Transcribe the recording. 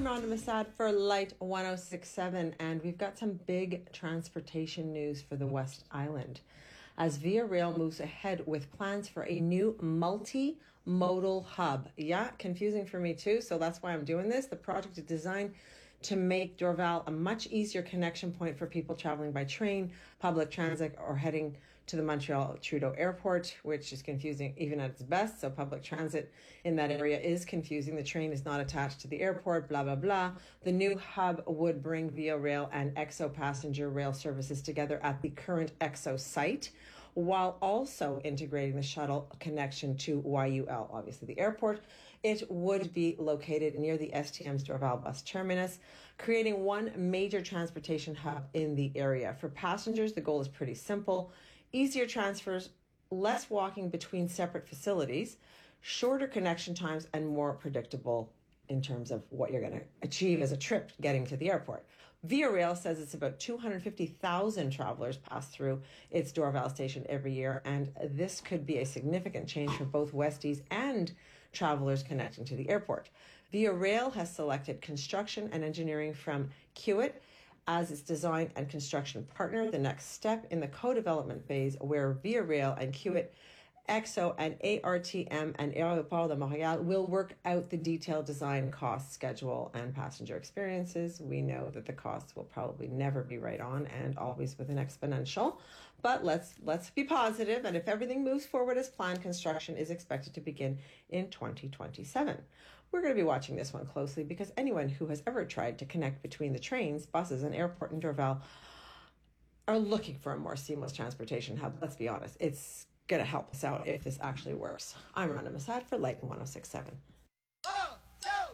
Rhonda Massad for Light 1067, and we've got some big transportation news for the West Island as Via Rail moves ahead with plans for a new multi-modal hub. Yeah, confusing for me too, so that's why I'm doing this. The project is designed to make Dorval a much easier connection point for people traveling by train, public transit, or heading to the Montreal Trudeau Airport, which is confusing even at its best. So public transit in that area is confusing. The train is not attached to the airport, blah, blah, blah. The new hub would bring Via Rail and EXO passenger rail services together at the current EXO site, while also integrating the shuttle connection to YUL, obviously the airport. It would be located near the STM's Dorval bus terminus, creating one major transportation hub in the area. For passengers, the goal is pretty simple: easier transfers, less walking between separate facilities, shorter connection times, and more predictable in terms of what you're going to achieve as a trip getting to the airport. Via Rail says it's about 250,000 travelers pass through its Dorval station every year, and this could be a significant change for both Westies and travelers connecting to the airport. Via Rail has selected construction and engineering from Kiewit as its design and construction partner, the next step in the co-development phase where Via Rail and Kiewit, EXO and ARTM and Aéroport de Montréal will work out the detailed design, cost, schedule, and passenger experiences. We know that the costs will probably never be right on and always with an exponential, but let's be positive. And if everything moves forward as planned, construction is expected to begin in 2027. We're going to be watching this one closely because anyone who has ever tried to connect between the trains, buses, and airport in Dorval are looking for a more seamless transportation hub. Let's be honest, it's going to help us out if this actually works. I'm Rhonda Massad for Light 1067.